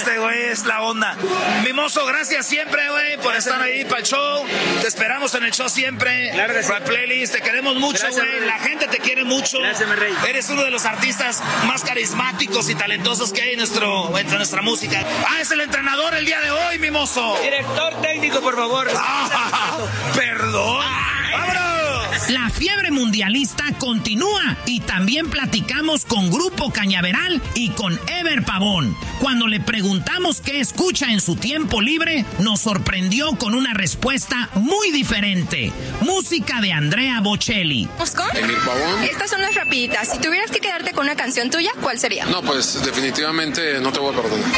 Este güey es la onda. Mimoso, gracias siempre, güey, por estar ahí para el show. Te esperamos en el show siempre. Claro que sí. Para el playlist, te queremos mucho, güey. La gente te quiere mucho. Gracias, mi rey. Eres uno de los artistas más carismáticos y talentosos que hay en nuestra música. Es el entrenador el día de hoy, Mimoso. Director técnico, por favor. Perdón. ¡Vámonos! La fiebre mundialista continúa y también platicamos con Grupo Cañaveral y con Ever Pavón. Cuando le preguntamos qué escucha en su tiempo libre, nos sorprendió con una respuesta muy diferente. Música de Andrea Bocelli. Emir Pavón. Estas son las rapiditas. Si tuvieras que quedarte con una canción tuya, ¿cuál sería? No, pues definitivamente No te voy a perdonar.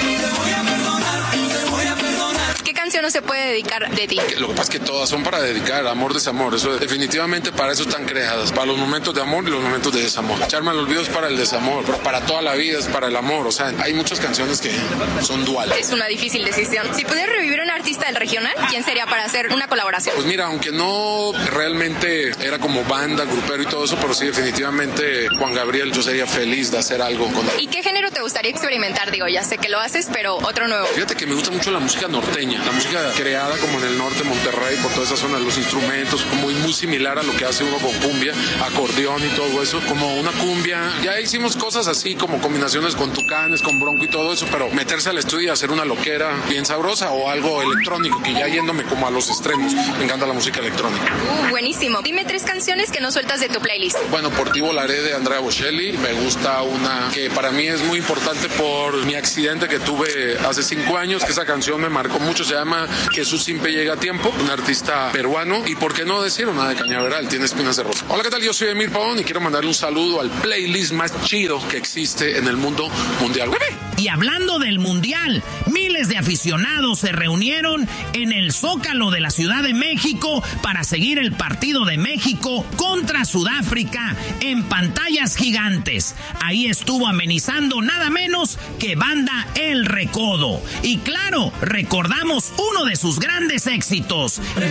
¿Qué canción no se puede dedicar de ti? Lo que pasa es que todas son para dedicar, amor, desamor. Eso definitivamente para eso están creadas. Para los momentos de amor y los momentos de desamor. Echarme al olvido es para el desamor, pero para toda la vida es para el amor. O sea, hay muchas canciones que son duales. Es una difícil decisión. Si pudieras revivir a un artista del regional, ¿quién sería para hacer una colaboración? Pues mira, aunque no realmente era como banda, grupero y todo eso, pero sí definitivamente Juan Gabriel, yo sería feliz de hacer algo con él. ¿Y qué género te gustaría experimentar? Digo, ya sé que lo haces, pero otro nuevo. Fíjate que me gusta mucho la música norteña, la música creada como en el norte, Monterrey, por toda esa zona, los instrumentos, muy similar a lo que hace uno con cumbia, acordeón y todo eso, como una cumbia. Ya hicimos cosas así, como combinaciones con tucanes, con bronco y todo eso, pero meterse al estudio y hacer una loquera bien sabrosa o algo electrónico, que ya yéndome como a los extremos, me encanta la música electrónica. Buenísimo. Dime 3 canciones que no sueltas de tu playlist. Bueno, Por ti volaré de Andrea Bocelli, me gusta una que para mí es muy importante por mi accidente que tuve hace 5 años, que esa canción me marcó mucho, se llama Jesús siempre llega a tiempo, un artista peruano, y por qué no decir una de Cañaveral, tiene espinas de rosa. Hola, ¿qué tal? Yo soy Emir Pavón y quiero mandarle un saludo al playlist más chido que existe en el mundo mundial. Y hablando del mundial, miles de aficionados se reunieron en el Zócalo de la Ciudad de México para seguir el partido de México contra Sudáfrica en pantallas gigantes. Ahí estuvo amenizando nada menos que Banda El Recodo. Y claro, recordamos uno de sus grandes éxitos.